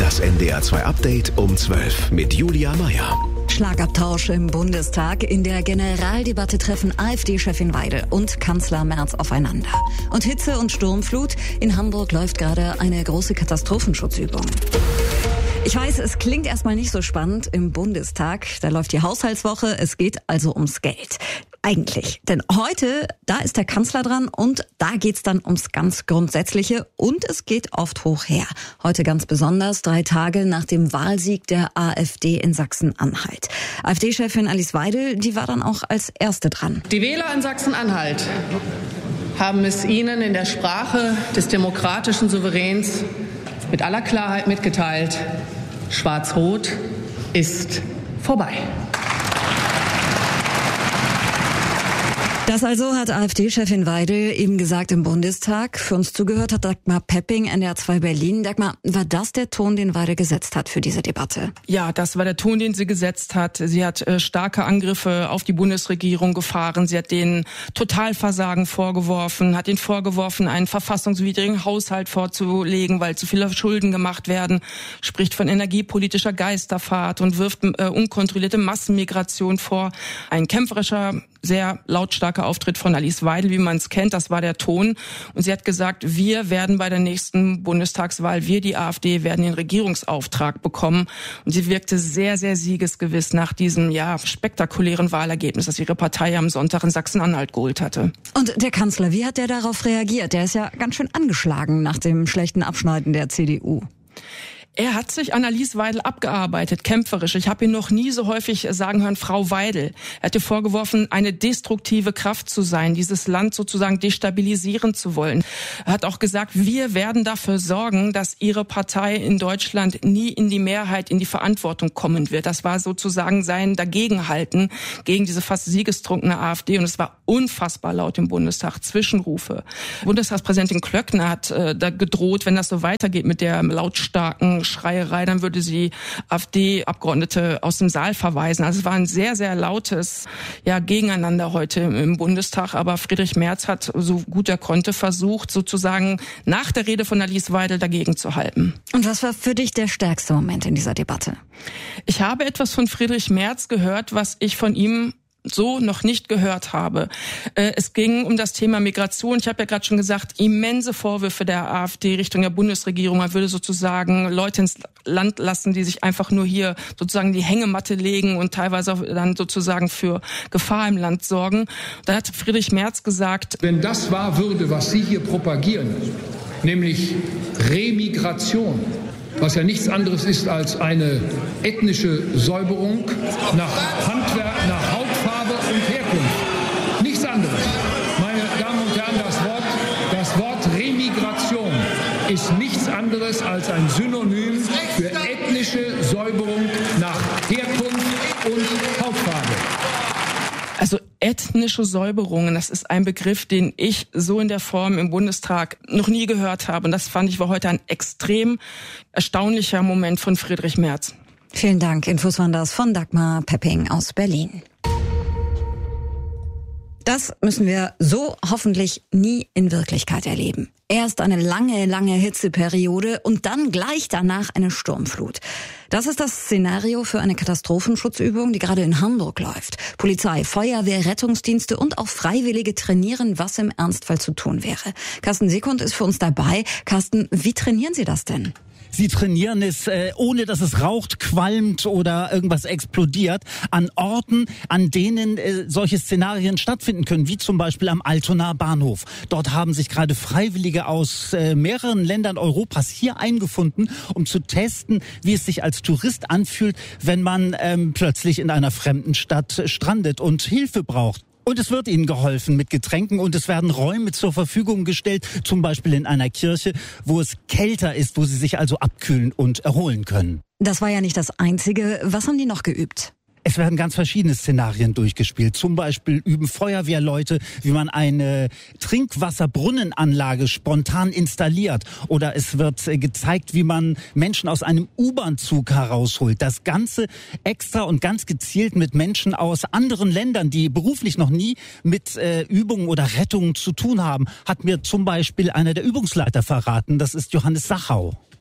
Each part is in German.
Das NDR 2 Update um 12 mit Julia Meyer. Schlagabtausch im Bundestag. In der Generaldebatte treffen AfD-Chefin Weidel und Kanzler Merz aufeinander. Und Hitze und Sturmflut. In Hamburg läuft gerade eine große Katastrophenschutzübung. Ich weiß, es klingt erstmal nicht so spannend im Bundestag. Da läuft die Haushaltswoche. Es geht also ums Geld. Eigentlich. Denn heute, da ist der Kanzler dran und da geht's dann ums ganz Grundsätzliche und es geht oft hoch her. Heute ganz besonders 3 Tage nach dem Wahlsieg der AfD in Sachsen-Anhalt. AfD-Chefin Alice Weidel, die war dann auch als Erste dran. Die Wähler in Sachsen-Anhalt haben es Ihnen in der Sprache des demokratischen Souveräns mit aller Klarheit mitgeteilt: Schwarz-Rot ist vorbei. Das also hat AfD-Chefin Weidel eben gesagt im Bundestag. Für uns zugehört hat Dagmar Pepping, NDR 2 Berlin. Dagmar, war das der Ton, den Weidel gesetzt hat für diese Debatte? Ja, das war der Ton, den sie gesetzt hat. Sie hat starke Angriffe auf die Bundesregierung gefahren. Sie hat denen Totalversagen vorgeworfen, hat ihnen vorgeworfen, einen verfassungswidrigen Haushalt vorzulegen, weil zu viele Schulden gemacht werden, spricht von energiepolitischer Geisterfahrt und wirft unkontrollierte Massenmigration vor. Ein kämpferischer, sehr lautstarker Auftritt von Alice Weidel, wie man es kennt, das war der Ton. Und sie hat gesagt, wir werden bei der nächsten Bundestagswahl, wir, die AfD, werden den Regierungsauftrag bekommen. Und sie wirkte sehr, sehr siegesgewiss nach diesem spektakulären Wahlergebnis, das ihre Partei am Sonntag in Sachsen-Anhalt geholt hatte. Und der Kanzler, wie hat der darauf reagiert? Der ist ja ganz schön angeschlagen nach dem schlechten Abschneiden der CDU. Er hat sich an Alice Weidel abgearbeitet, kämpferisch. Ich habe ihn noch nie so häufig sagen hören, Frau Weidel. Er hat ihr vorgeworfen, eine destruktive Kraft zu sein, dieses Land sozusagen destabilisieren zu wollen. Er hat auch gesagt, wir werden dafür sorgen, dass Ihre Partei in Deutschland nie in die Mehrheit, in die Verantwortung kommen wird. Das war sozusagen sein Dagegenhalten gegen diese fast siegestrunkene AfD. Und es war unfassbar laut im Bundestag, Zwischenrufe. Bundestagspräsidentin Klöckner hat da gedroht, wenn das so weitergeht mit der lautstarken Schreierei, dann würde sie AfD-Abgeordnete aus dem Saal verweisen. Also es war ein sehr, sehr lautes Gegeneinander heute im Bundestag. Aber Friedrich Merz hat, so gut er konnte, versucht, sozusagen nach der Rede von Alice Weidel dagegen zu halten. Und was war für dich der stärkste Moment in dieser Debatte? Ich habe etwas von Friedrich Merz gehört, was ich von ihm so noch nicht gehört habe. Es ging um das Thema Migration. Ich habe ja gerade schon gesagt, immense Vorwürfe der AfD Richtung der Bundesregierung. Man würde sozusagen Leute ins Land lassen, die sich einfach nur hier sozusagen die Hängematte legen und teilweise auch dann sozusagen für Gefahr im Land sorgen. Da hat Friedrich Merz gesagt: Wenn das wahr würde, was Sie hier propagieren, nämlich Remigration, was ja nichts anderes ist als eine ethnische Säuberung nach Handwerk, nach Hautfarbe und Herkunft. Nichts anderes. Meine Damen und Herren, das Wort Remigration ist nichts anderes als ein Synonym für ethnische Säuberung nach Herkunft und Hautfarbe. Also ethnische Säuberungen, das ist ein Begriff, den ich so in der Form im Bundestag noch nie gehört habe. Und das fand ich war heute ein extrem erstaunlicher Moment von Friedrich Merz. Vielen Dank. Infos waren das von Dagmar Pepping aus Berlin. Das müssen wir so hoffentlich nie in Wirklichkeit erleben. Erst eine lange, lange Hitzeperiode und dann gleich danach eine Sturmflut. Das ist das Szenario für eine Katastrophenschutzübung, die gerade in Hamburg läuft. Polizei, Feuerwehr, Rettungsdienste und auch Freiwillige trainieren, was im Ernstfall zu tun wäre. Carsten Sekund ist für uns dabei. Carsten, wie trainieren Sie das denn? Sie trainieren es, ohne dass es raucht, qualmt oder irgendwas explodiert, an Orten, an denen solche Szenarien stattfinden können, wie zum Beispiel am Altonaer Bahnhof. Dort haben sich gerade Freiwillige aus mehreren Ländern Europas hier eingefunden, um zu testen, wie es sich als Tourist anfühlt, wenn man plötzlich in einer fremden Stadt strandet und Hilfe braucht. Und es wird ihnen geholfen mit Getränken und es werden Räume zur Verfügung gestellt, zum Beispiel in einer Kirche, wo es kälter ist, wo sie sich also abkühlen und erholen können. Das war ja nicht das Einzige. Was haben die noch geübt? Es werden ganz verschiedene Szenarien durchgespielt. Zum Beispiel üben Feuerwehrleute, wie man eine Trinkwasserbrunnenanlage spontan installiert. Oder es wird gezeigt, wie man Menschen aus einem U-Bahn-Zug herausholt. Das Ganze extra und ganz gezielt mit Menschen aus anderen Ländern, die beruflich noch nie mit Übungen oder Rettungen zu tun haben, hat mir zum Beispiel einer der Übungsleiter verraten. Das ist Johannes Sachau.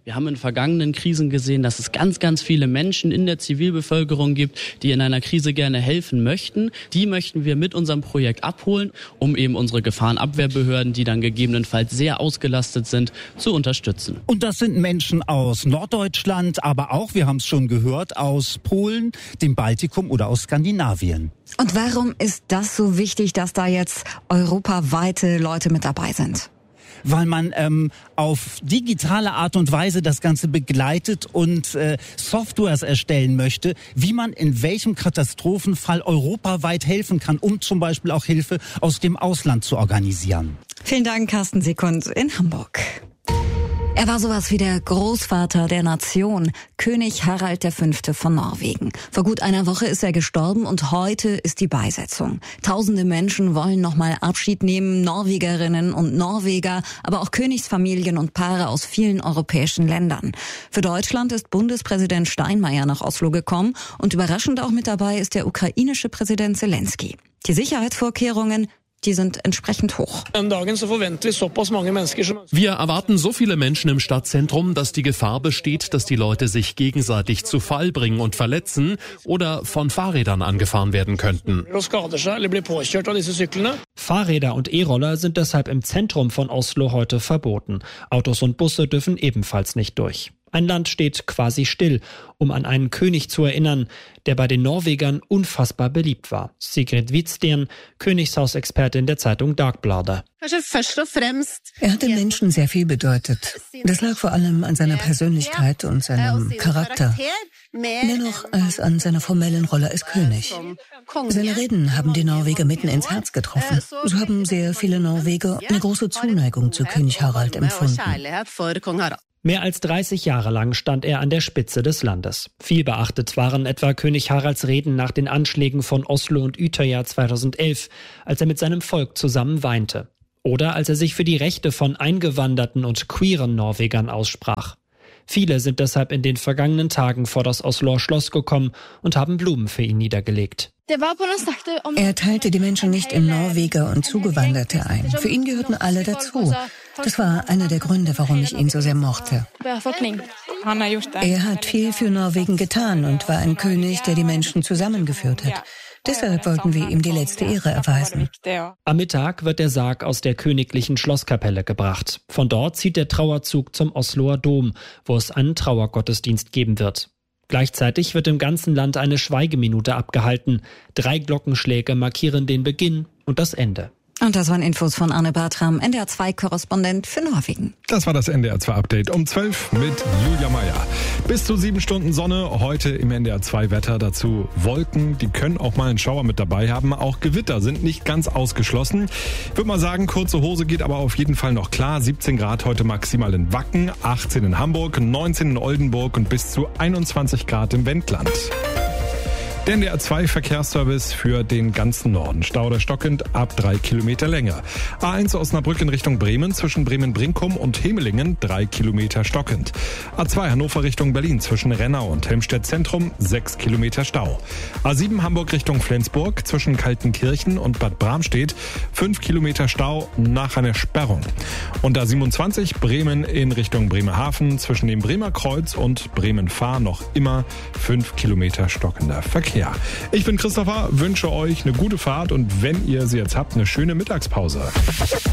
Wir haben in vergangenen Krisen gesehen, dass es ganz, ganz viele Menschen in der Zivilbevölkerung gibt, die in einer Krise gerne helfen möchten. Die möchten wir mit unserem Projekt abholen, um eben unsere Gefahrenabwehrbehörden, die dann gegebenenfalls sehr ausgelastet sind, zu unterstützen. Und das sind Menschen aus Norddeutschland, aber auch, wir haben es schon gehört, aus Polen, dem Baltikum oder aus Skandinavien. Und warum ist das so wichtig, dass da jetzt europaweite Leute mit dabei sind? Weil man auf digitale Art und Weise das Ganze begleitet und Softwares erstellen möchte, wie man in welchem Katastrophenfall europaweit helfen kann, um zum Beispiel auch Hilfe aus dem Ausland zu organisieren. Vielen Dank, Carsten Sekund in Hamburg. Er war sowas wie der Großvater der Nation, König Harald V. von Norwegen. Vor gut einer Woche ist er gestorben und heute ist die Beisetzung. Tausende Menschen wollen nochmal Abschied nehmen, Norwegerinnen und Norweger, aber auch Königsfamilien und Paare aus vielen europäischen Ländern. Für Deutschland ist Bundespräsident Steinmeier nach Oslo gekommen und überraschend auch mit dabei ist der ukrainische Präsident Zelensky. Die Sicherheitsvorkehrungen, die sind entsprechend hoch. Wir erwarten so viele Menschen im Stadtzentrum, dass die Gefahr besteht, dass die Leute sich gegenseitig zu Fall bringen und verletzen oder von Fahrrädern angefahren werden könnten. Fahrräder und E-Roller sind deshalb im Zentrum von Oslo heute verboten. Autos und Busse dürfen ebenfalls nicht durch. Ein Land steht quasi still, um an einen König zu erinnern, der bei den Norwegern unfassbar beliebt war. Sigrid Hvitsten, Königshausexpertin der Zeitung Dagbladet. Er hat den Menschen sehr viel bedeutet. Das lag vor allem an seiner Persönlichkeit und seinem Charakter. Mehr noch als an seiner formellen Rolle als König. Seine Reden haben die Norweger mitten ins Herz getroffen. So haben sehr viele Norweger eine große Zuneigung zu König Harald empfunden. Mehr als 30 Jahre lang stand er an der Spitze des Landes. Viel beachtet waren etwa König Haralds Reden nach den Anschlägen von Oslo und Utøya 2011, als er mit seinem Volk zusammen weinte. Oder als er sich für die Rechte von eingewanderten und queeren Norwegern aussprach. Viele sind deshalb in den vergangenen Tagen vor das Osloer Schloss gekommen und haben Blumen für ihn niedergelegt. Er teilte die Menschen nicht in Norweger und Zugewanderte ein. Für ihn gehörten alle dazu. Das war einer der Gründe, warum ich ihn so sehr mochte. Er hat viel für Norwegen getan und war ein König, der die Menschen zusammengeführt hat. Deshalb wollten wir ihm die letzte Ehre erweisen. Am Mittag wird der Sarg aus der königlichen Schlosskapelle gebracht. Von dort zieht der Trauerzug zum Osloer Dom, wo es einen Trauergottesdienst geben wird. Gleichzeitig wird im ganzen Land eine Schweigeminute abgehalten. 3 Glockenschläge markieren den Beginn und das Ende. Und das waren Infos von Arne Bartram, NDR2-Korrespondent für Norwegen. Das war das NDR2-Update um 12 mit Julia Meier. Bis zu 7 Stunden Sonne heute im NDR2-Wetter. Dazu Wolken, die können auch mal einen Schauer mit dabei haben. Auch Gewitter sind nicht ganz ausgeschlossen. Ich würde mal sagen, kurze Hose geht aber auf jeden Fall noch klar. 17 Grad heute maximal in Wacken, 18 in Hamburg, 19 in Oldenburg und bis zu 21 Grad im Wendland. Der NDR2-Verkehrsservice für den ganzen Norden. Stauder stockend ab 3 Kilometer Länge. A1 Osnabrück in Richtung Bremen zwischen Bremen-Brinkum und Hemelingen 3 Kilometer stockend. A2 Hannover Richtung Berlin zwischen Rennau und Helmstedt Zentrum 6 Kilometer Stau. A7 Hamburg Richtung Flensburg zwischen Kaltenkirchen und Bad Bramstedt 5 Kilometer Stau nach einer Sperrung. Und A27 Bremen in Richtung Bremerhaven zwischen dem Bremer Kreuz und Bremen-Fahr noch immer 5 Kilometer stockender Verkehr. Ich bin Christopher, wünsche euch eine gute Fahrt und wenn ihr sie jetzt habt, eine schöne Mittagspause.